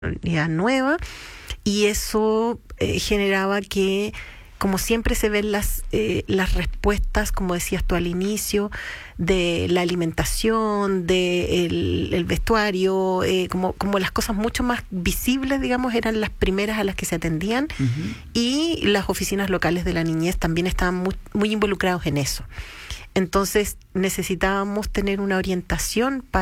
nueva, y eso generaba que, como siempre se ven las respuestas, como decías tú al inicio, de la alimentación, de el vestuario, como las cosas mucho más visibles, digamos, eran las primeras a las que se atendían, y las oficinas locales de la niñez también estaban muy involucrados en eso. Entonces necesitábamos tener una orientación para